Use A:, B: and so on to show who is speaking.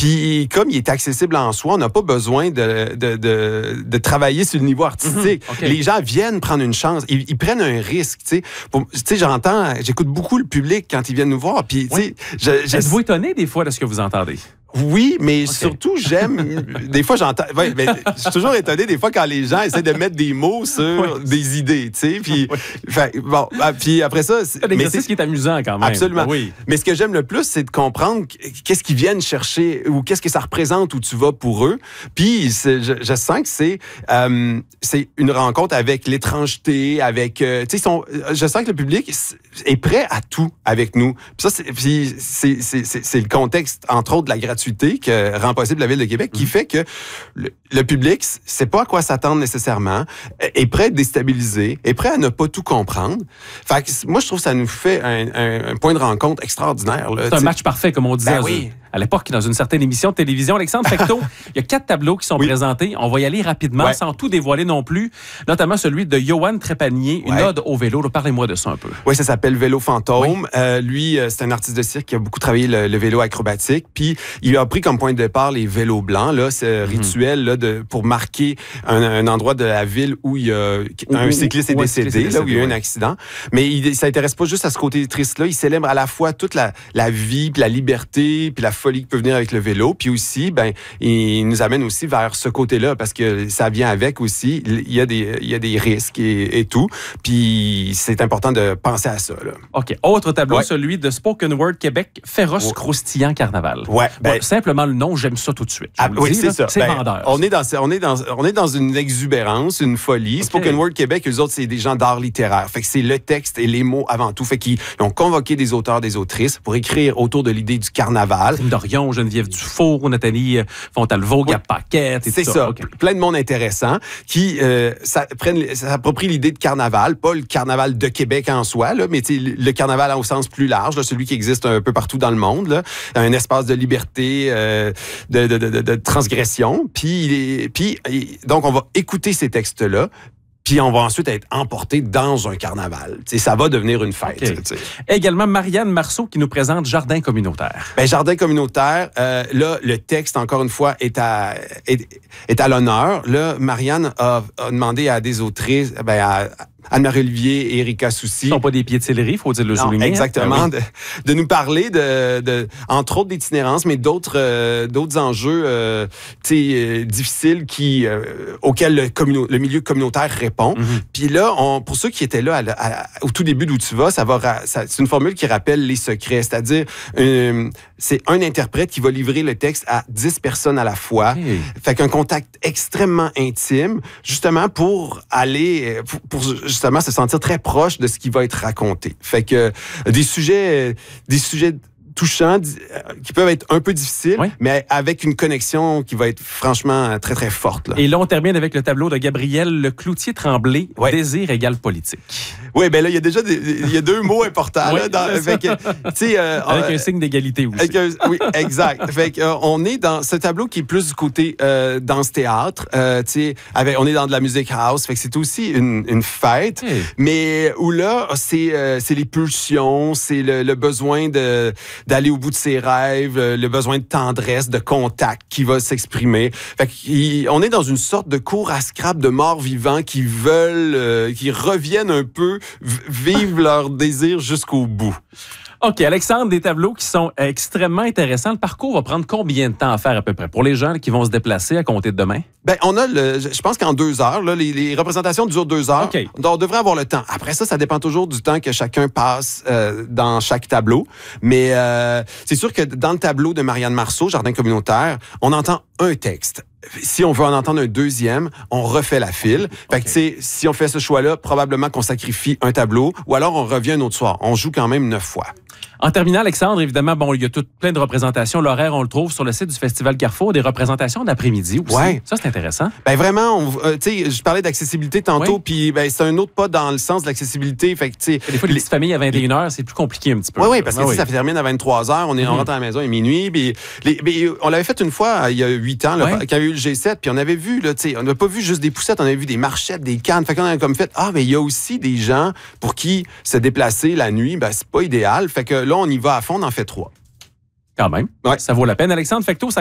A: Puis comme il est accessible en soi, on n'a pas besoin de travailler sur le niveau artistique. Les gens viennent prendre une chance, ils prennent un risque. Tu sais, j'écoute beaucoup le public quand ils viennent nous voir. Puis,
B: êtes-vous étonné des fois de ce que vous entendez?
A: Oui, mais surtout, j'aime... Des fois, j'entends... Ouais, mais je suis toujours étonné des fois quand les gens essaient de mettre des mots sur des idées, tu sais. Puis, puis après ça...
B: C'est un exercice qui est amusant quand même.
A: Absolument. Oui. Mais ce que j'aime le plus, c'est de comprendre qu'est-ce qu'ils viennent chercher ou qu'est-ce que ça représente où tu vas pour eux. Puis, je sens que c'est une rencontre avec l'étrangeté, avec... tu sais, je sens que le public est prêt à tout avec nous. Puis ça, c'est le contexte, entre autres, de la gratuité que rend possible la Ville de Québec, qui fait que le public sait pas à quoi s'attendre nécessairement, est prêt à être déstabilisé, est prêt à ne pas tout comprendre. Fait que moi, je trouve que ça nous fait un point de rencontre extraordinaire.
B: C'est un match parfait, comme on disait à l'époque, dans une certaine émission de télévision. Alexandre Fecteau, il y a 4 tableaux qui sont présentés. On va y aller rapidement, sans tout dévoiler non plus, notamment celui de Yoann Trépanier, une ode au vélo. Parlez-moi de ça un peu.
A: Oui, ça s'appelle Vélo fantôme. Lui, c'est un artiste de cirque qui a beaucoup travaillé le vélo acrobatique. Puis, il a pris comme point de départ les vélos blancs, là, ce rituel là, pour marquer un endroit de la ville où il y a un cycliste est décédé, là, où il y a eu un accident. Mais ça s'intéresse pas juste à ce côté triste-là. Il célèbre à la fois toute la vie, puis la liberté, puis la folie qui peut venir avec le vélo. Puis aussi, il nous amène aussi vers ce côté-là, parce que ça vient avec aussi. Il y a des risques et tout. Puis c'est important de penser à ça. Là.
B: OK. Autre tableau, celui de Spoken Word Québec, Féroce Croustillant Carnaval. Simplement le nom, j'aime ça tout de suite.
A: C'est ça.
B: C'est vendeur.
A: On est dans une exubérance, une folie. Okay. Spoken Word Québec, eux autres, c'est des gens d'art littéraire. Fait que c'est le texte et les mots avant tout. Fait qu'ils ont convoqué des auteurs, des autrices pour écrire autour de l'idée du carnaval.
B: Dorion, Geneviève Dufour, Nathalie Fontalvo, Gab Paquette, et
A: c'est ça. Okay. Plein de monde intéressant qui s'approprie l'idée de carnaval, pas le carnaval de Québec en soi, là, mais le carnaval au sens plus large, là, celui qui existe un peu partout dans le monde, là, un espace de liberté, de transgression. Puis donc, on va écouter ces textes-là, puis on va ensuite être emporté dans un carnaval. T'sais, ça va devenir une fête. Okay.
B: Également, Marianne Marceau qui nous présente Jardin communautaire.
A: Jardin communautaire, là, le texte, encore une fois, est à l'honneur. Là, Marianne a demandé à des autrices, à Anne-Marie Olivier et Erika Soucy.
B: Ce ne sont pas des pieds de céleri, il faut le souligner.
A: Exactement. De nous parler entre autres d'itinérance, mais d'autres enjeux difficiles auxquels le milieu communautaire répond. Puis là, pour ceux qui étaient là au tout début d'Où tu vas, c'est une formule qui rappelle les secrets, c'est-à-dire c'est un interprète qui va livrer le texte à 10 personnes à la fois. Fait qu'un contact extrêmement intime, justement pour aller... pour justement se sentir très proche de ce qui va être raconté. Fait que des sujets touchants qui peuvent être un peu difficiles, mais avec une connexion qui va être franchement très, très forte. Là.
B: Et là, on termine avec le tableau de Gabriel Le Cloutier-Tremblay, Désir égale politique.
A: Oui, là, il y a déjà il y a 2 mots importants. Là, avec
B: un signe d'égalité aussi.
A: Oui, exact. Fait que, on est dans ce tableau qui est plus du côté danse-théâtre. On est dans de la music house. Fait que c'est aussi une fête, mais où là, c'est les pulsions, c'est le besoin d'aller au bout de ses rêves, le besoin de tendresse, de contact qui va s'exprimer. Fait qu'on est dans une sorte de cour à scrap de morts vivants qui veulent, qui reviennent un peu vivre leur désir jusqu'au bout.
B: OK, Alexandre, des tableaux qui sont extrêmement intéressants. Le parcours va prendre combien de temps à faire à peu près pour les gens qui vont se déplacer à compter de demain?
A: On a je pense qu'en 2 heures, là, les représentations durent 2 heures.
B: Okay.
A: Donc, on devrait avoir le temps. Après ça dépend toujours du temps que chacun passe dans chaque tableau. Mais c'est sûr que dans le tableau de Marianne Marceau, Jardin communautaire, on entend un texte. Si on veut en entendre un deuxième, on refait la file. Fait que, si on fait ce choix-là, probablement qu'on sacrifie un tableau ou alors on revient un autre soir. On joue quand même 9 fois.
B: En terminant, Alexandre, évidemment, il y a plein de représentations. L'horaire, on le trouve sur le site du Festival Carrefour, des représentations d'après-midi aussi.
A: Ouais.
B: Ça, c'est intéressant.
A: Vraiment, je parlais d'accessibilité tantôt, puis c'est un autre pas dans le sens de l'accessibilité. Fait que,
B: des fois, les petites familles à 21h, c'est plus compliqué un petit peu.
A: Oui, parce que ça termine à 23h, on rentre à la maison à minuit. On l'avait fait une fois, il y a 8 ans, là, quand il y a eu le G7, puis on avait vu, là, on n'a pas vu juste des poussettes, on avait vu des marchettes, des cannes. Fait qu'on a comme fait, il y a aussi des gens pour qui se déplacer la nuit, c'est pas idéal. Fait que là, on y va à fond, on en fait 3.
B: Quand même. Ça vaut la peine. Alexandre Fecteau, ça